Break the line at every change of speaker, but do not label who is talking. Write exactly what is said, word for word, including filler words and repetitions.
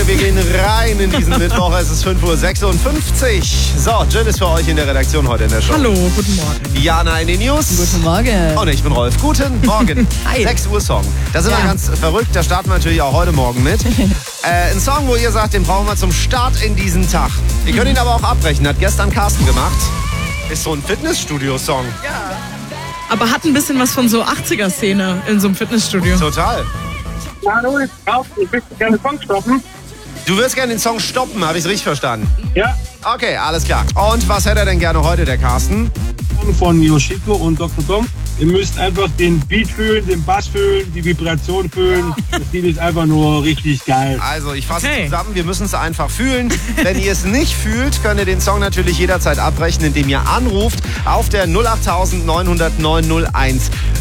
Leute, wir gehen rein in diesen Mittwoch. Es ist fünf Uhr sechsundfünfzig. So, Jill ist für euch in der Redaktion heute in der Show.
Hallo, guten Morgen.
Jana in den News.
Guten Morgen.
Und ich bin Rolf. Guten Morgen.
Hi.
sechs Uhr Song. Das ist
Ja.
immer ganz verrückt. Da starten wir natürlich auch heute Morgen mit. äh, ein Song, wo ihr sagt, den brauchen wir zum Start in diesen Tag. Ihr könnt ihn aber auch abbrechen. Hat gestern Carsten gemacht. Ist so ein Fitnessstudio-Song.
Aber hat ein bisschen was von so achtziger-Szene in so einem Fitnessstudio.
Total.
Hallo, ich brauche, ich möchte gerne Song stoppen.
Du würdest gerne den Song stoppen, habe ich es richtig verstanden?
Ja,
Okay, alles klar. Und was hätte er denn gerne heute, der Carsten?
von Yoshiko und Doktor Tom. Ihr müsst einfach den Beat fühlen, den Bass fühlen, die Vibration fühlen. Das Lied ist einfach nur richtig geil.
Also, ich fasse
Okay.
zusammen, wir müssen es einfach fühlen. Wenn ihr es nicht fühlt, könnt ihr den Song natürlich jederzeit abbrechen, indem ihr anruft auf der null acht neun null neun null eins